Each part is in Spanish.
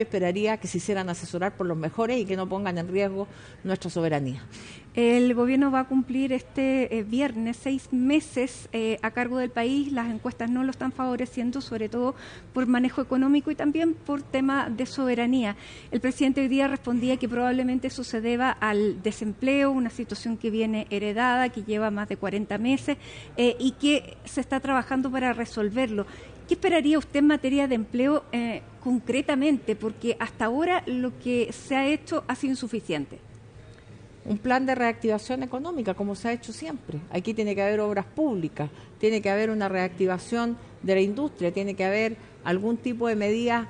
esperaría que se hicieran asesorar por los mejores y que no pongan en riesgo nuestra soberanía. El gobierno va a cumplir este viernes 6 meses a cargo del país. Las encuestas no lo están favoreciendo, sobre todo por manejo económico y también por tema de soberanía. El presidente hoy día respondía que probablemente eso se deba al desempleo, una situación que viene heredada, que lleva más de 40 meses y que se está trabajando para resolverlo. ¿Qué esperaría usted en materia de empleo concretamente? Porque hasta ahora lo que se ha hecho ha sido insuficiente. Un plan de reactivación económica, como se ha hecho siempre. Aquí tiene que haber obras públicas, tiene que haber una reactivación de la industria, tiene que haber algún tipo de medidas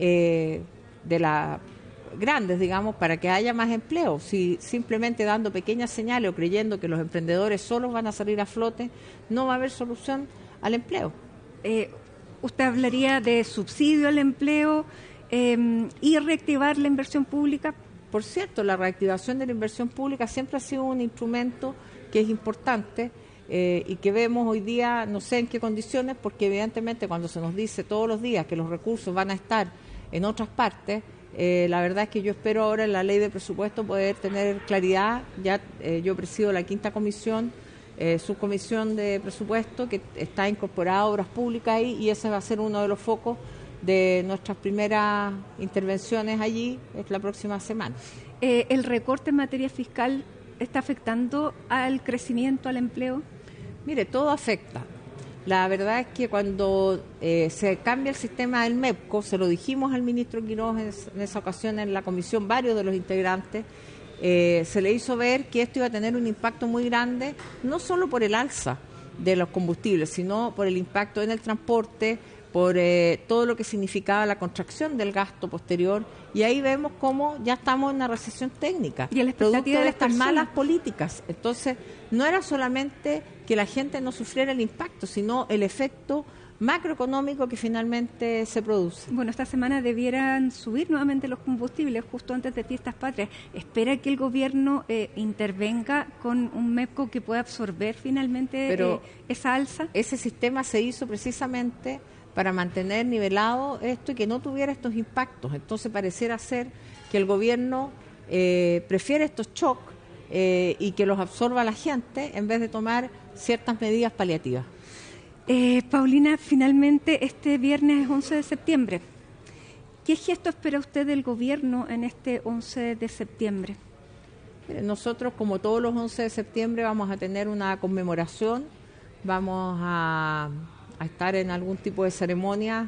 de las grandes, digamos, para que haya más empleo. Si simplemente dando pequeñas señales o creyendo que los emprendedores solos van a salir a flote, no va a haber solución al empleo. ¿Usted hablaría de subsidio al empleo y reactivar la inversión pública? Por cierto, la reactivación de la inversión pública siempre ha sido un instrumento que es importante y que vemos hoy día, no sé en qué condiciones, porque evidentemente cuando se nos dice todos los días que los recursos van a estar en otras partes, la verdad es que yo espero ahora en la ley de presupuesto poder tener claridad. Ya yo presido la 5ª comisión, subcomisión de presupuesto, que está incorporada a obras públicas ahí, y ese va a ser uno de los focos de nuestras primeras intervenciones allí la próxima semana. ¿El recorte en materia fiscal está afectando al crecimiento, al empleo? Mire, todo afecta. La verdad es que cuando se cambia el sistema del MEPCO, se lo dijimos al ministro Quiroz en esa ocasión en la comisión, varios de los integrantes, se le hizo ver que esto iba a tener un impacto muy grande, no solo por el alza de los combustibles, sino por el impacto en el transporte, por todo lo que significaba la contracción del gasto posterior, y ahí vemos cómo ya estamos en una recesión técnica, y producto de estas malas políticas. Entonces, no era solamente que la gente no sufriera el impacto, sino el efecto macroeconómico que finalmente se produce. Bueno, esta semana debieran subir nuevamente los combustibles justo antes de Fiestas Patrias. ¿Espera que el gobierno intervenga con un MEPCO que pueda absorber finalmente esa alza? Ese sistema se hizo precisamente para mantener nivelado esto y que no tuviera estos impactos. Entonces pareciera ser que el gobierno prefiere estos shocks y que los absorba la gente en vez de tomar ciertas medidas paliativas. Paulina, finalmente este viernes es 11 de septiembre. ¿Qué gesto espera usted del gobierno en este 11 de septiembre? Nosotros, como todos los 11 de septiembre, vamos a tener una conmemoración, vamos a estar en algún tipo de ceremonia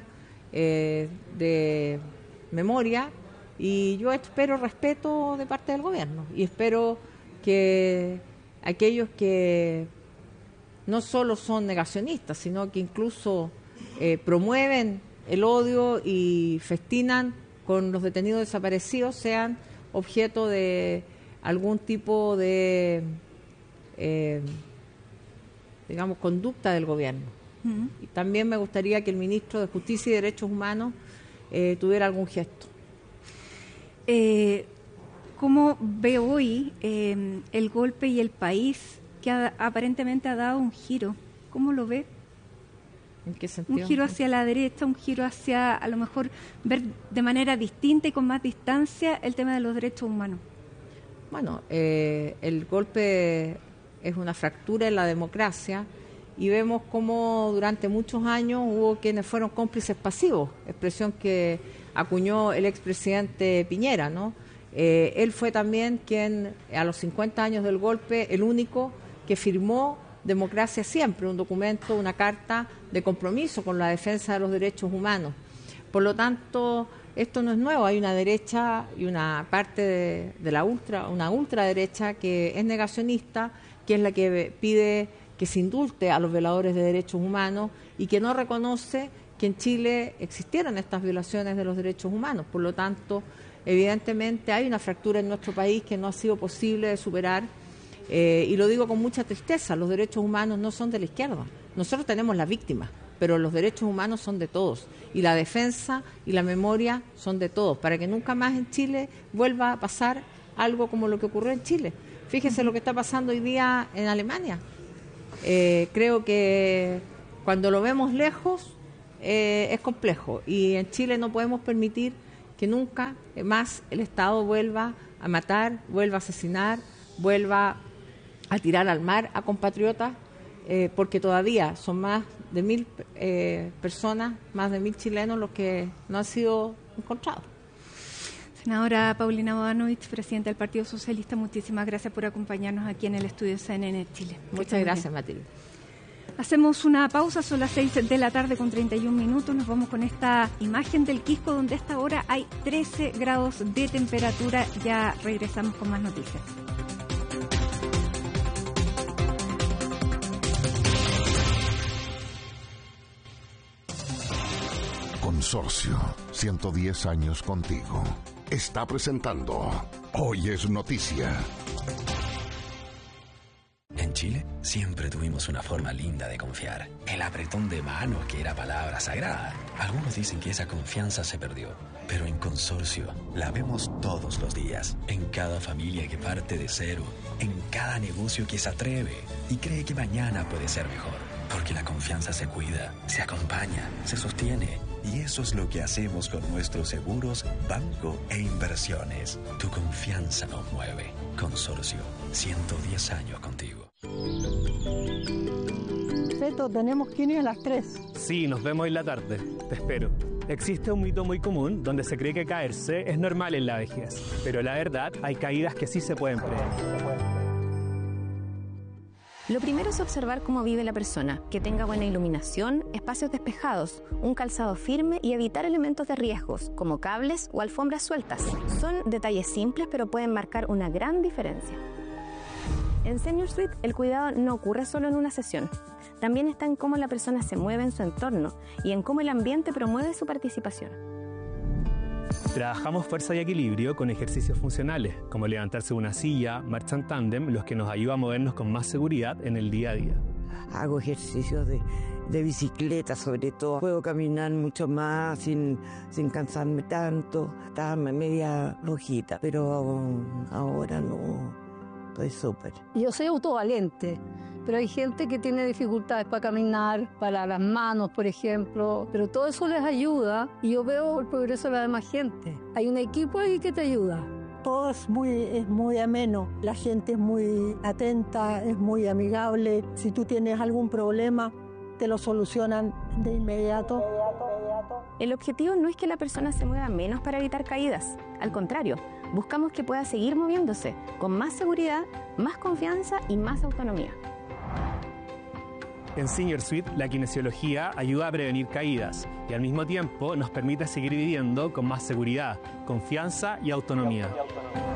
de memoria, y yo espero respeto de parte del gobierno y espero que aquellos que no solo son negacionistas, sino que incluso promueven el odio y festinan con los detenidos desaparecidos sean objeto de algún tipo de, digamos, conducta del gobierno. Y también me gustaría que el ministro de Justicia y Derechos Humanos tuviera algún gesto. ¿Cómo ve hoy el golpe y el país que aparentemente ha dado un giro? ¿Cómo lo ve? ¿En qué sentido? Un giro hacia la derecha, un giro hacia, a lo mejor, ver de manera distinta y con más distancia el tema de los derechos humanos. Bueno, el golpe es una fractura en la democracia, y vemos cómo durante muchos años hubo quienes fueron cómplices pasivos, expresión que acuñó el expresidente Piñera, ¿no? Él fue también quien, a los 50 años del golpe, el único que firmó Democracia Siempre, un documento, una carta de compromiso con la defensa de los derechos humanos. Por lo tanto, esto no es nuevo, hay una derecha y una parte de la una ultraderecha que es negacionista, que es la que pide que se indulte a los violadores de derechos humanos y que no reconoce que en Chile existieron estas violaciones de los derechos humanos. Por lo tanto, evidentemente hay una fractura en nuestro país que no ha sido posible de superar, y lo digo con mucha tristeza. Los derechos humanos no son de la izquierda. Nosotros tenemos las víctimas, pero los derechos humanos son de todos, y la defensa y la memoria son de todos, para que nunca más en Chile vuelva a pasar algo como lo que ocurrió en Chile. Fíjese lo que está pasando hoy día en Alemania. Creo que cuando lo vemos lejos es complejo, y en Chile no podemos permitir que nunca más el Estado vuelva a matar, vuelva a asesinar, vuelva a tirar al mar a compatriotas, porque todavía son más de 1.000 personas, más de 1.000 chilenos los que no han sido encontrados. Senadora Paulina Bodanovich, presidenta del Partido Socialista, muchísimas gracias por acompañarnos aquí en el estudio CNN Chile. Muchas gracias, Matilde. Hacemos una pausa, son las 6 de la tarde con 31 minutos. Nos vamos con esta imagen del Quisco, donde a esta hora hay 13 grados de temperatura. Ya regresamos con más noticias. Consorcio, 110 años contigo. Está presentando Hoy es Noticia. En Chile siempre tuvimos una forma linda de confiar. El apretón de manos, que era palabra sagrada. Algunos dicen que esa confianza se perdió, pero en Consorcio la vemos todos los días. En cada familia que parte de cero, en cada negocio que se atreve y cree que mañana puede ser mejor. Porque la confianza se cuida, se acompaña, se sostiene. Y eso es lo que hacemos con nuestros seguros, banco e inversiones. Tu confianza nos mueve. Consorcio, 110 años contigo. Feto, tenemos que ir a las 3. Sí, nos vemos en la tarde. Te espero. Existe un mito muy común donde se cree que caerse es normal en la vejez. Pero la verdad, hay caídas que sí se pueden prevenir. Lo primero es observar cómo vive la persona, que tenga buena iluminación, espacios despejados, un calzado firme y evitar elementos de riesgos, como cables o alfombras sueltas. Son detalles simples, pero pueden marcar una gran diferencia. En Senior Suite, el cuidado no ocurre solo en una sesión. También está en cómo la persona se mueve en su entorno y en cómo el ambiente promueve su participación. Trabajamos fuerza y equilibrio con ejercicios funcionales, como levantarse de una silla, marcha en tándem, los que nos ayudan a movernos con más seguridad en el día a día. Hago ejercicios de bicicleta, sobre todo. Puedo caminar mucho más sin cansarme tanto. Estaba media rojita, pero ahora no. Estoy súper. Yo soy autovalente, pero hay gente que tiene dificultades para caminar, para las manos, por ejemplo, pero todo eso les ayuda y yo veo el progreso de la demás gente. Hay un equipo ahí que te ayuda. Todo es muy ameno, la gente es muy atenta, es muy amigable. Si tú tienes algún problema, te lo solucionan de inmediato. El objetivo no es que la persona se mueva menos para evitar caídas. Al contrario, buscamos que pueda seguir moviéndose con más seguridad, más confianza y más autonomía. En Senior Suite, la kinesiología ayuda a prevenir caídas y al mismo tiempo nos permite seguir viviendo con más seguridad, confianza y autonomía.